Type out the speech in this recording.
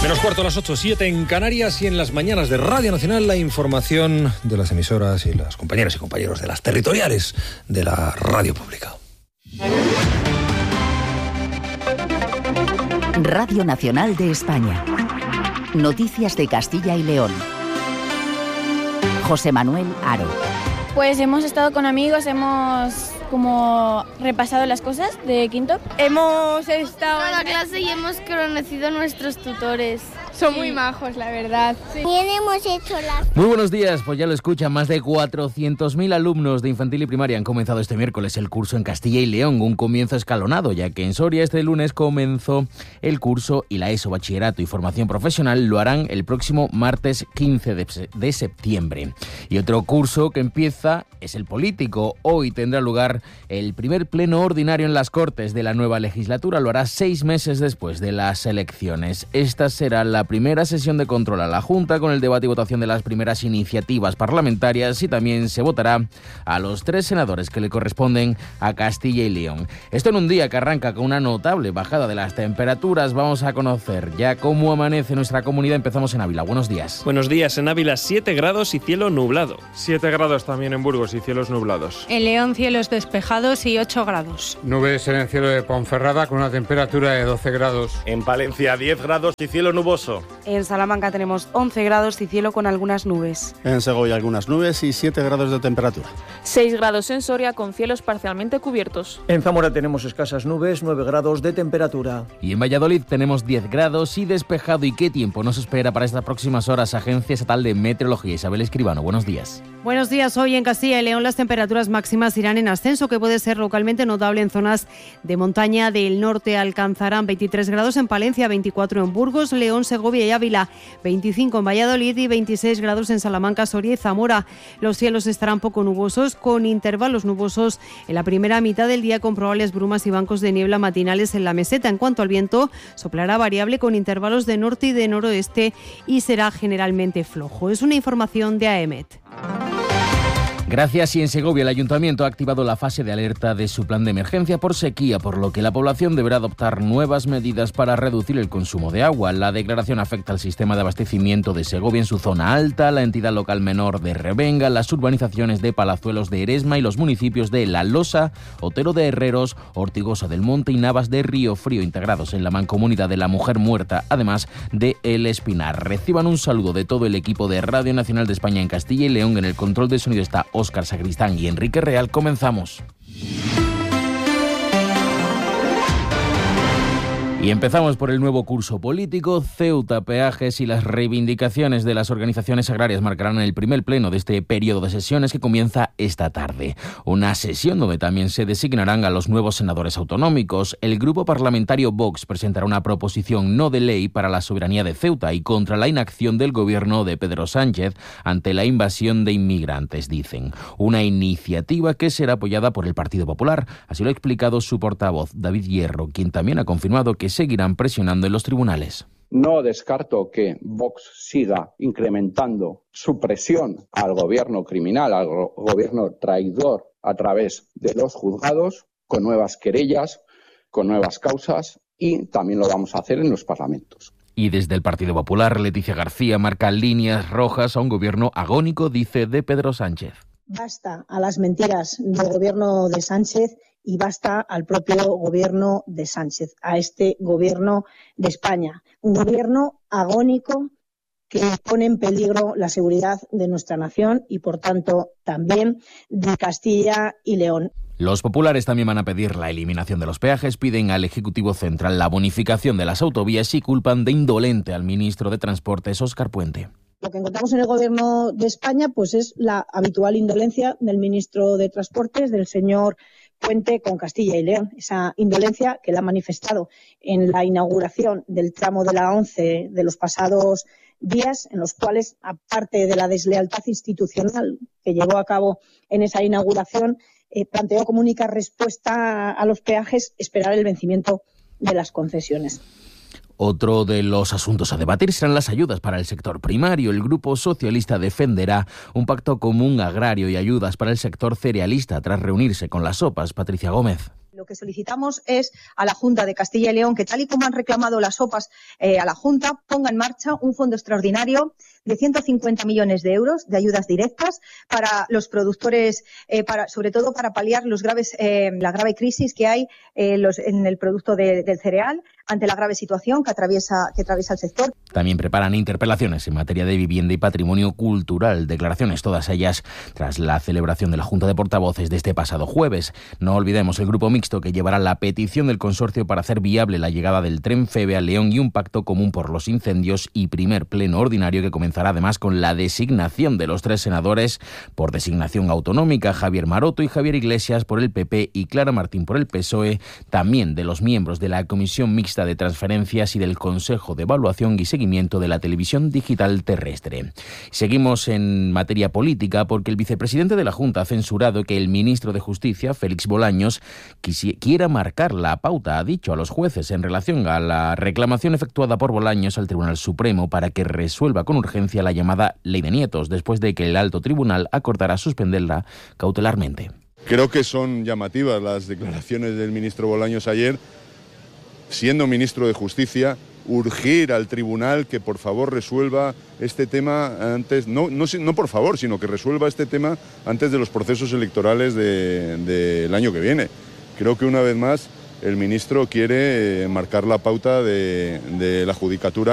Menos cuarto a las 8:07 en Canarias y en las mañanas de Radio Nacional la información de las emisoras y las compañeras y compañeros de las territoriales de la radio pública. Radio Nacional de España. Noticias de Castilla y León. José Manuel Haro. Pues hemos estado con amigos, hemos como repasado las cosas de quinto. Hemos estado en la clase y hemos conocido a nuestros tutores. Son muy majos, la verdad. Sí. Bien hemos hecho Muy buenos días, pues ya lo escuchan, más de 400.000 alumnos de infantil y primaria han comenzado este miércoles el curso en Castilla y León, un comienzo escalonado, ya que en Soria este lunes comenzó el curso y la ESO, bachillerato y formación profesional lo harán el próximo martes 15 de septiembre. Y otro curso que empieza es el político. Hoy tendrá lugar el primer pleno ordinario en las Cortes de la nueva legislatura, lo hará 6 meses después de las elecciones. Esta será la primera sesión de control a la Junta con el debate y votación de las primeras iniciativas parlamentarias y también se votará a los 3 senadores que le corresponden a Castilla y León. Esto en un día que arranca con una notable bajada de las temperaturas. Vamos a conocer ya cómo amanece nuestra comunidad. Empezamos en Ávila. Buenos días. Buenos días. En Ávila 7 grados y cielo nublado. 7 grados también en Burgos y cielos nublados. En León cielos despejados y 8 grados. Nubes en el cielo de Ponferrada con una temperatura de 12 grados. En Palencia 10 grados y cielo nuboso. En Salamanca tenemos 11 grados y cielo con algunas nubes. En Segovia algunas nubes y 7 grados de temperatura. 6 grados en Soria con cielos parcialmente cubiertos. En Zamora tenemos escasas nubes, 9 grados de temperatura. Y en Valladolid tenemos 10 grados y despejado. ¿Y qué tiempo nos espera para estas próximas horas? Agencia Estatal de Meteorología. Isabel Escribano, buenos días. Buenos días. Hoy en Castilla y León las temperaturas máximas irán en ascenso, que puede ser localmente notable en zonas de montaña del norte. Alcanzarán 23 grados en Palencia, 24 en Burgos, León, Segovia y Ávila, 25 en Valladolid y 26 grados en Salamanca, Soria y Zamora. Los cielos estarán poco nubosos, con intervalos nubosos en la primera mitad del día, con probables brumas y bancos de niebla matinales en la meseta. En cuanto al viento, soplará variable con intervalos de norte y de noroeste y será generalmente flojo. Es una información de AEMET. Gracias. Y en Segovia el Ayuntamiento ha activado la fase de alerta de su plan de emergencia por sequía, por lo que la población deberá adoptar nuevas medidas para reducir el consumo de agua. La declaración afecta al sistema de abastecimiento de Segovia en su zona alta, la entidad local menor de Revenga, las urbanizaciones de Palazuelos de Eresma y los municipios de La Losa, Otero de Herreros, Ortigosa del Monte y Navas de Río Frío, integrados en la Mancomunidad de la Mujer Muerta, además de El Espinar. Reciban un saludo de todo el equipo de Radio Nacional de España en Castilla y León. En el control de sonido está Óscar Sacristán y Enrique Real. Comenzamos. Y empezamos por el nuevo curso político. Ceuta, peajes y las reivindicaciones de las organizaciones agrarias marcarán el primer pleno de este periodo de sesiones que comienza esta tarde. Una sesión donde también se designarán a los nuevos senadores autonómicos. El grupo parlamentario Vox presentará una proposición no de ley para la soberanía de Ceuta y contra la inacción del gobierno de Pedro Sánchez ante la invasión de inmigrantes, dicen. Una iniciativa que será apoyada por el Partido Popular. Así lo ha explicado su portavoz, David Hierro, quien también ha confirmado que seguirán presionando en los tribunales. No descarto que Vox siga incrementando su presión al gobierno criminal, al gobierno traidor a través de los juzgados, con nuevas querellas, con nuevas causas, y también lo vamos a hacer en los parlamentos. Y desde el Partido Popular, Leticia García marca líneas rojas a un gobierno agónico, dice, de Pedro Sánchez. Basta a las mentiras del gobierno de Sánchez y basta al propio gobierno de Sánchez, a este gobierno de España. Un gobierno agónico que pone en peligro la seguridad de nuestra nación y, por tanto, también de Castilla y León. Los populares también van a pedir la eliminación de los peajes, piden al Ejecutivo Central la bonificación de las autovías y culpan de indolente al ministro de Transportes, Óscar Puente. Lo que encontramos en el Gobierno de España pues es la habitual indolencia del ministro de Transportes, del señor Puente, con Castilla y León. Esa indolencia que la ha manifestado en la inauguración del tramo de la 11 de los pasados días, en los cuales, aparte de la deslealtad institucional que llevó a cabo en esa inauguración, planteó como única respuesta a los peajes esperar el vencimiento de las concesiones. Otro de los asuntos a debatir serán las ayudas para el sector primario. El Grupo Socialista defenderá un pacto común agrario y ayudas para el sector cerealista tras reunirse con las OPAs. Patricia Gómez. Lo que solicitamos es a la Junta de Castilla y León que, tal y como han reclamado las OPAs a la Junta, ponga en marcha un fondo extraordinario de 150 millones de euros de ayudas directas para los productores, sobre todo para paliar la grave crisis que hay en el producto del cereal ante la grave situación que atraviesa el sector. También preparan interpelaciones en materia de vivienda y patrimonio cultural, declaraciones todas ellas tras la celebración de la Junta de Portavoces de este pasado jueves. No olvidemos el grupo mixto que llevará la petición del consorcio para hacer viable la llegada del tren Feve a León y un pacto común por los incendios y primer pleno ordinario que comenzará además con la designación de los 3 senadores por designación autonómica, Javier Maroto y Javier Iglesias por el PP y Clara Martín por el PSOE, también de los miembros de la Comisión Mixta de Transferencias y del Consejo de Evaluación y Seguimiento de la Televisión Digital Terrestre. Seguimos en materia política porque el vicepresidente de la Junta ha censurado que el ministro de Justicia, Félix Bolaños, quiera marcar la pauta, ha dicho, a los jueces en relación a la reclamación efectuada por Bolaños al Tribunal Supremo para que resuelva con urgencia la llamada Ley de Nietos, después de que el alto tribunal acordara suspenderla cautelarmente. Creo que son llamativas las declaraciones del ministro Bolaños ayer, siendo ministro de Justicia, urgir al tribunal que por favor resuelva este tema antes, no por favor, sino que resuelva este tema antes de los procesos electorales del año que viene. Creo que una vez más el ministro quiere marcar la pauta de la judicatura